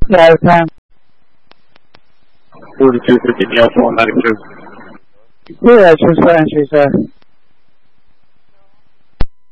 Yeah, I can. 42, 15, Alpha 192. Yeah, she's fine, she's